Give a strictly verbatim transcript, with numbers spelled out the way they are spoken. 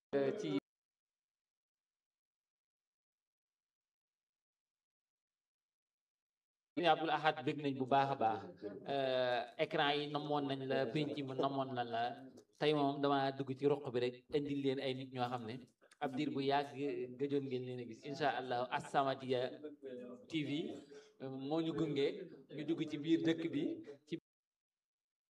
ci Abdul Ahad bëgg nañ bu baax a baax écran yi namoon nañ la penc mi namoon nañ la tey moom dama dugg ci roq bi rek indil leen ay nit ñoo xam ne ab diir bu yàgg gëjoon ngeen leen a gis incha allah As-Samadiyya T V moo ñu gunge ñu dugg ci biir dëkk bi ci